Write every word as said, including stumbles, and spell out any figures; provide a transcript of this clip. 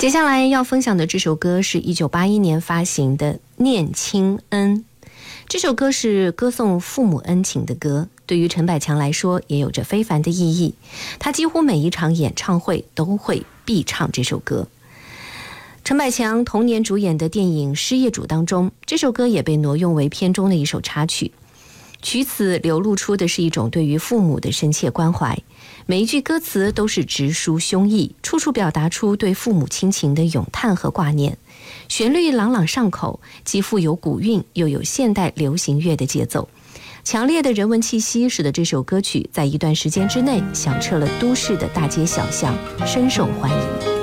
接下来要分享的这首歌是一九八一年发行的《念亲恩》。这首歌是歌颂父母恩情的歌，对于陈百强来说也有着非凡的意义。他几乎每一场演唱会都会必唱这首歌。陈百强同年主演的电影《失业主》当中，这首歌也被挪用为片中的一首插曲。曲子流露出的是一种对于父母的深切关怀，每一句歌词都是直抒胸臆，处处表达出对父母亲情的咏叹和挂念。旋律朗朗上口，既富有古韵，又有现代流行乐的节奏。强烈的人文气息使得这首歌曲在一段时间之内响彻了都市的大街小巷，深受欢迎。